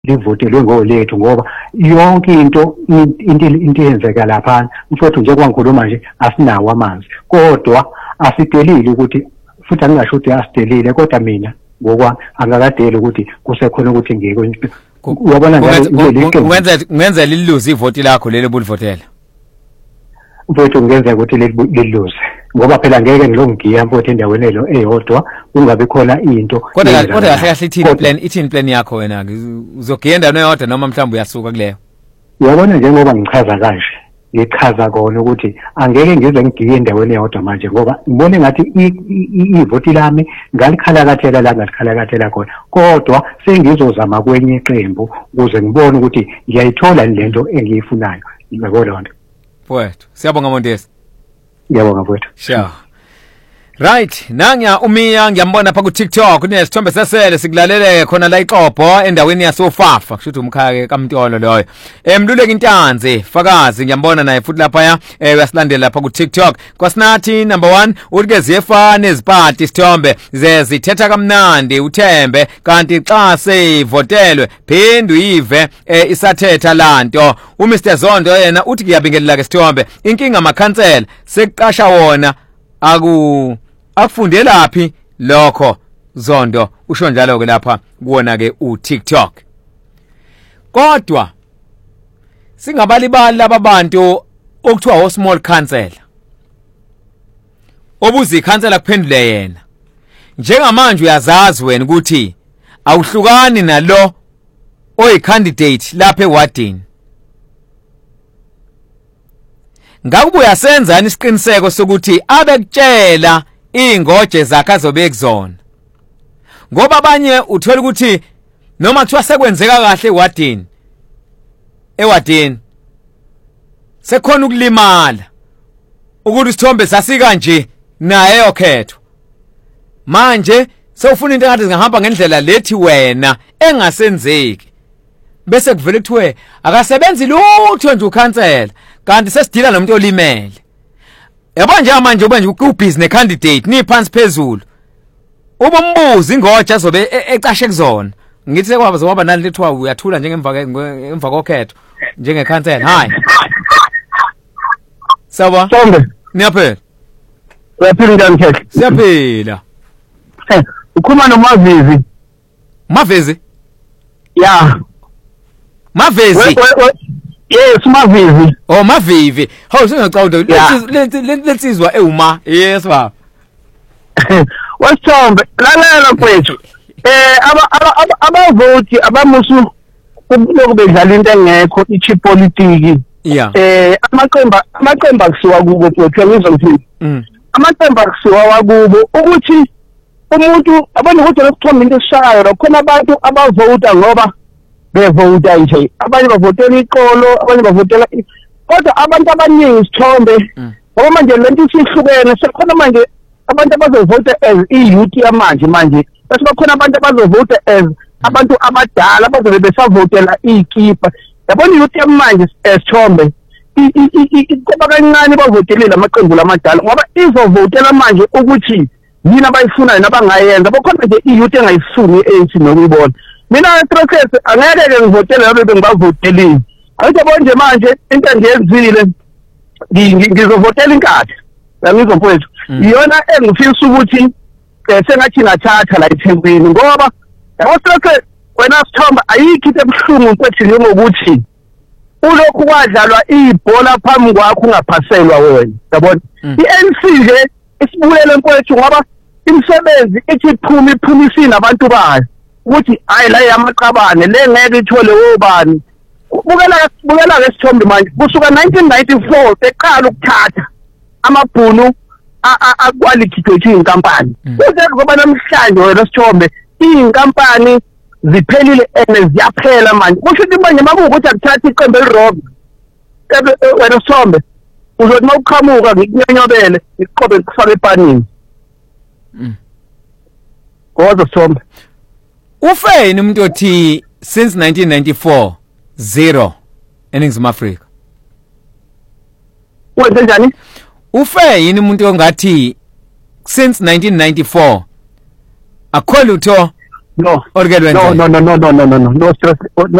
livotelwe ngolethu ngoba yonke into eyenzeka lapha mfowethu nje kwangikhuluma nje asinawo amanzi kodwa asidelile ukuthi futhi angingasho ukuthi asidelile kodwa mina ngokwami angakadeli ukuthi kusekhona ukuthi ngeke uyabona ngenza liluze ivoti lakho leli bulivotela mfowethu ngenza ukuthi liluze ngoba phela ngeke ngilongiya mfowethu endaweni eyodwa kungabe khona into kodwa kahle ithini plan yakho wena uzogiya endaweni eyodwa noma mhlawumbe uyasuka kuleyo uyabona njengoba ngichaza kanje ngichaza kona ukuthi angeke ngize ngigiye endaweni eyodwa manje ngoba ngibone ngathi ivoti lami ngalikhalakathela la ngalikhalakathela khona kodwa sengizozama kwenye iqembu ukuze ngibone ukuthi ngiyayithola lento engiyifunayo ngibona mfowethu siyabonga Mondesi ngiyabonga mfowethu sure right nanya umiya ngiyambona pha ku TikTok kunesithombe sesele sikulaleleke khona la iqopho endaweni yasofafa kusho ukuthi umkhaya kaMntolo loyo emluleki intanzi fakazi ngiyambona naye futhi lapha uyasilandela lapha ku TikTok kwasinathi number 1 uthi ziyefana ezipati isithombe zithetha kamnandi uThembe kanti xa seyivotelwe phindu yive isathetha lanto uMr Zondo yena uthi ngiyabingelela ke isithombe inkinga amakhansela sekuqasha wona akufundela laphi lokho Zondo usho njalo ke lapha kuona ke uTikTok kodwa singabalibali labantu okuthiwa small council obuzi ikhansela kuphendule yena njengamanje uyazazi wena ukuthi awuhlukani nalo oyicandidate lapha ewadini ngakubuya senzani isiqiniseko sokuthi abekutshela ingoje zakhe azobe kuzona ngoba abanye uthola ukuthi noma kuthiwa sekwenzeka kahle ewadini sekhona ukulimala ukuthi isithombe sasika nje naye yokhetho manje sewufuna into engathi zingahamba ngendlela lethi wena engasenzeki bese kuvele kuthiwe akasebenzi lutho nje ukhansela kanti sesidila nomuntu olimele yabo nje manje ube nje ubhizi necandidate niphansi phezulu ubombuza ingoja azobe ecashe kuzona ngithi sekwaba zoba nani lethiwa uyathula njengemva kokhetho njengekhansela hayi sawa Thombe niyaphela uyaphila njani mkhethe siyaphila ukhuluma Mavezi ya Mavezi yes Mavivi oh Mavivi hawu singacawuda letsizwa ewuma yes baba wasithombe lalela mfethu abavoti abamusu lokubedlala into engekho ichipolitiki amaqembu akusiwa kubo mfethu ngizwa ngithi amaqembu akusiwa wakubo ukuthi umuntu abanye ukuthi lesithombe into eshayo khona abantu abavota ngoba bevota nje abanye bavotela iqolo abanye bavotela kodwa abantu abaningi isithombe ngoba manje lento isihlukene sekhona manje abantu abazovota as i-youth yamanje bese bakhona abantu abazovota as abantu abadala abazobe besavotela ikipa yabona i-youth yamanje esithombe kuba kancane bavotelile amaqembu lamadala ngoba izovotela manje ukuthi yini abayifunayo nabangayenza bakhona nje i-youth engayifuni i-ANC nokuyibona mina process angeke ke ngivotele labo bengibavotelile ayithi bonje manje into engiyenzile ngizovotela inkatha yangizwa mfowethu iyona engifisa ukuthi sengathi ngathatha la eThekwini ngoba yabona wena Sithomba ayikhiphe ebuhlungu mfowethu njengokuthi ulokhu kwadlalwa ibhola phambi kwakho ungaphaselwa wena yabona i-ANC nje isibulele mfowethu ngoba imisebenzi ethi iphumisina abantu bayo ukuthi hayi la yamaqabane le ngeke ithole wobani bukela ke Sithombe manje kusuka 1994 beqala ukuthatha amabhunu aquality inkampani kuze ngoba namhlanje wena Sithombe inkampani ziphelile ziyaphela manje kusho ukuthi manje makuwukuthi akuthatha iqembu elirob wena Sithombe uzothi mawuqhamuka ngikunyonyobele iqobe kufaka epanini ngoba Sithombe ufeni umuntu othi since 1994 0 eNingizimu Afrika wenze njani ufe yini umuntu ongathi since 1994 akho lutho No stress,